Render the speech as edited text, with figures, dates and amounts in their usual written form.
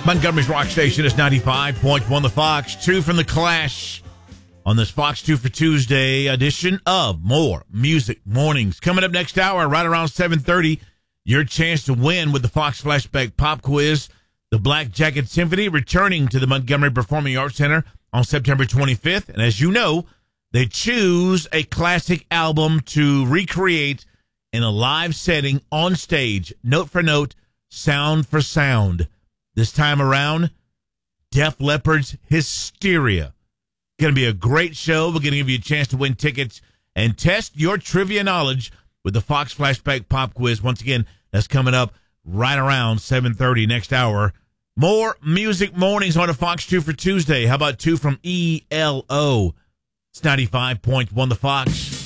Montgomery's Rock Station is 95.1 The Fox. 2 from The Clash on this Fox 2 for Tuesday edition of More Music Mornings. Coming up next hour, right around 7:30, your chance to win with the Fox Flashback Pop Quiz. The Black Jacket Symphony returning to the Montgomery Performing Arts Center on September 25th. And as you know, they choose a classic album to recreate in a live setting on stage, note for note, sound for sound. This time around, Def Leppard's Hysteria. Going to be a great show. We're going to give you a chance to win tickets and test your trivia knowledge with the Fox Flashback Pop Quiz. Once again, that's coming up right around 7:30 next hour. More Music Mornings on a Fox 2 for Tuesday. How about 2 from ELO? It's 95.1 The Fox.